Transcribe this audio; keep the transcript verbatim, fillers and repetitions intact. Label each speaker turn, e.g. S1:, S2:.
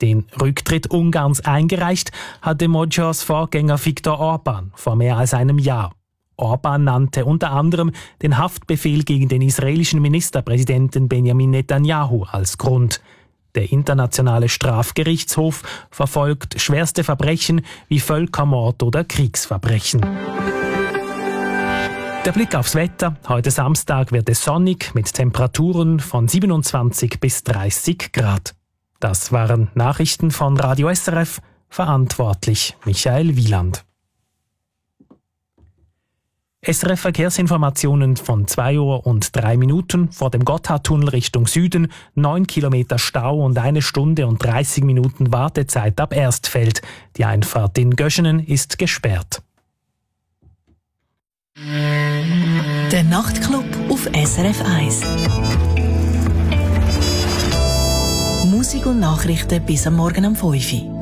S1: Den Rücktritt Ungarns eingereicht hatte Magyars Vorgänger Viktor Orbán vor mehr als einem Jahr. Orbán nannte unter anderem den Haftbefehl gegen den israelischen Ministerpräsidenten Benjamin Netanyahu als Grund. Der Internationale Strafgerichtshof verfolgt schwerste Verbrechen wie Völkermord oder Kriegsverbrechen. Der Blick aufs Wetter. Heute Samstag wird es sonnig mit Temperaturen von siebenundzwanzig bis dreißig Grad. Das waren Nachrichten von Radio S R F, verantwortlich Michael Wieland. S R F-Verkehrsinformationen von zwei Uhr und drei Minuten vor dem Gotthardtunnel Richtung Süden, neun Kilometer Stau und eine Stunde und dreißig Minuten Wartezeit ab Erstfeld. Die Einfahrt in Göschenen ist gesperrt.
S2: Der Nachtclub auf S R F eins. Musik und Nachrichten bis am Morgen um fünf Uhr.